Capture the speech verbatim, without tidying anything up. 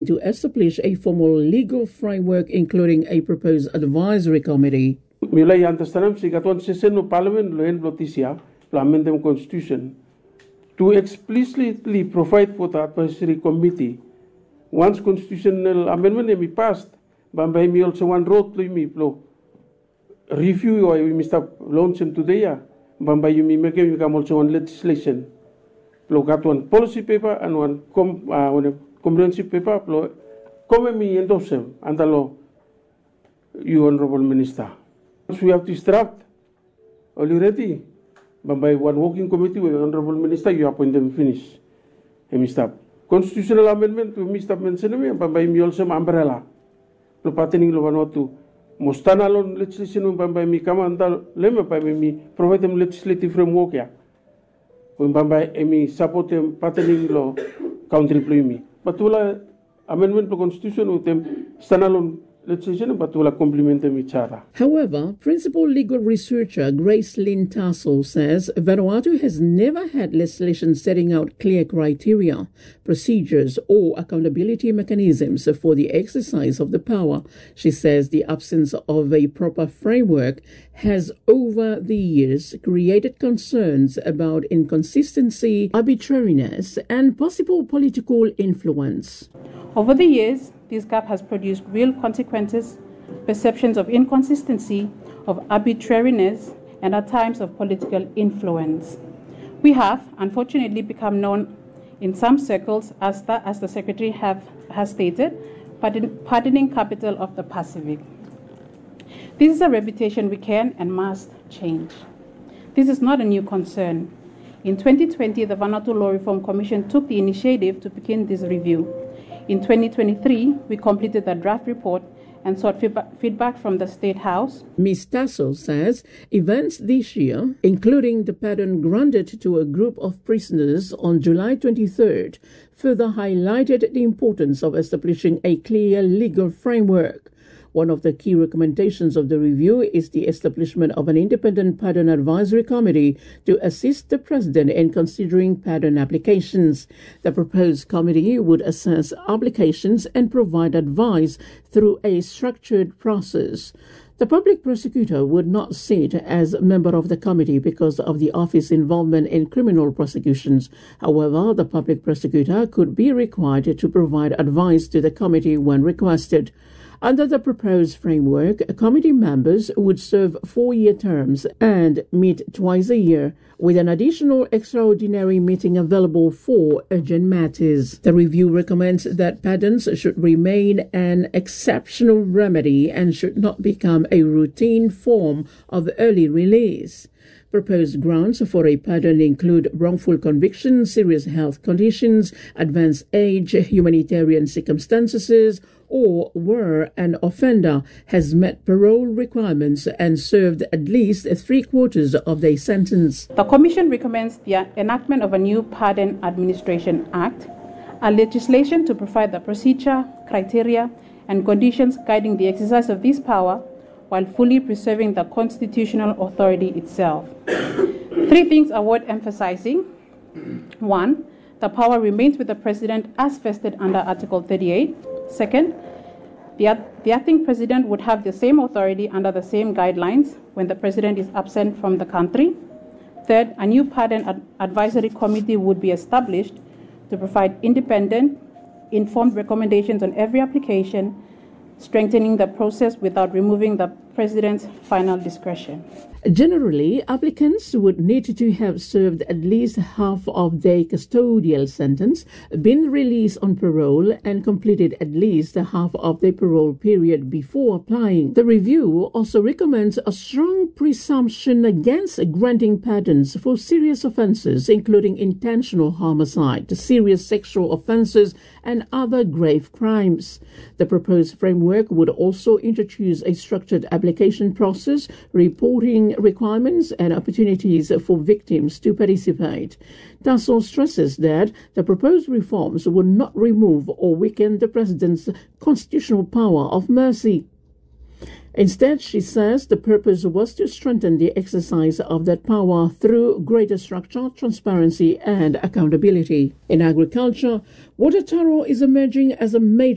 to establish a formal legal framework, including a proposed advisory committee. Milai understand si katuan session no parliament lo en blotisia lo amend the constitution to explicitly provide for the advisory committee. Once constitutional amendment may be passed, bambay mi also one road lo mi plo review or we must launch today ya bambay mi make we come also one legislation. Lo katuan policy paper and one com uh, one comprehensive paper lo come mi endorse them andalo you honorable minister. We have this draft already. By one working committee with honorable minister, you appoint them finish. And Mister Constitutional amendment to Mister mentioning by me also umbrella. Lo patterning lo one to Mostana alone legislation by me come and lemma by me provide them legislative framework ya. When by me support them patterning law country play me. But to amendment to constitution with them standalone legislation, but will complement them each other. However, principal legal researcher Grace Lynn Tassel says Vanuatu has never had legislation setting out clear criteria, procedures, or accountability mechanisms for the exercise of the power. She says the absence of a proper framework has over the years created concerns about inconsistency, arbitrariness, and possible political influence. Over the years, this gap has produced real consequences, perceptions of inconsistency, of arbitrariness, and at times of political influence. We have, unfortunately, become known in some circles as the, as the Secretary have, has stated, pardon, pardoning capital of the Pacific. This is a reputation we can and must change. This is not a new concern. In twenty twenty, the Vanuatu Law Reform Commission took the initiative to begin this review. In twenty twenty-three, we completed the draft report and sought feedback from the State House. Miz Tassel says events this year, including the pardon granted to a group of prisoners on July twenty-third, further highlighted the importance of establishing a clear legal framework. One of the key recommendations of the review is the establishment of an independent pardon advisory committee to assist the President in considering pardon applications. The proposed committee would assess applications and provide advice through a structured process. The public prosecutor would not sit as a member of the committee because of the office's involvement in criminal prosecutions. However, the public prosecutor could be required to provide advice to the committee when requested. Under the proposed framework, committee members would serve four-year terms and meet twice a year, with an additional extraordinary meeting available for urgent matters. The review recommends that pardons should remain an exceptional remedy and should not become a routine form of early release. Proposed grounds for a pardon include wrongful conviction, serious health conditions, advanced age, humanitarian circumstances, or where an offender has met parole requirements and served at least three quarters of their sentence. The Commission recommends the enactment of a new Pardon Administration Act, a legislation to provide the procedure, criteria, and conditions guiding the exercise of this power while fully preserving the constitutional authority itself. Three things are worth emphasizing. One, the power remains with the President as vested under Article thirty-eight. Second, the, the acting President would have the same authority under the same guidelines when the President is absent from the country. Third, a new Pardon ad- Advisory Committee would be established to provide independent, informed recommendations on every application, strengthening the process without removing the President's final discretion. Generally, applicants would need to have served at least half of their custodial sentence, been released on parole, and completed at least half of their parole period before applying. The review also recommends a strong presumption against granting pardons for serious offences, including intentional homicide, serious sexual offences, and other grave crimes. The proposed framework would also introduce a structured application process, reporting requirements, and opportunities for victims to participate. Tassel stresses that the proposed reforms would not remove or weaken the President's constitutional power of mercy. Instead, she says the purpose was to strengthen the exercise of that power through greater structure, transparency, and accountability. In agriculture, water taro is emerging as a major